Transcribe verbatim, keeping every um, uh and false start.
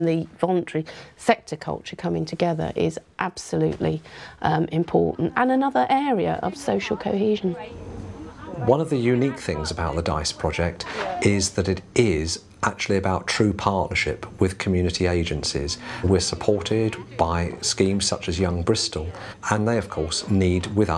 The voluntary sector culture coming together is absolutely um, important, and another area of social cohesion. One of the unique things about the DICE project is that it is actually about true partnership with community agencies. We're supported by schemes such as Young Bristol, and they of course need with us